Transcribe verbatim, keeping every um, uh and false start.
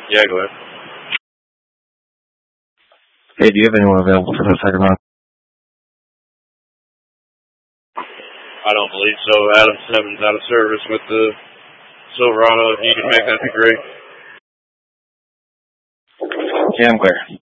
Yeah, go ahead. Hey, do you have anyone available for the second round? I don't believe so. Adam Seven's out of service with the Silverado. If you can make that, be great. Yeah, I'm clear.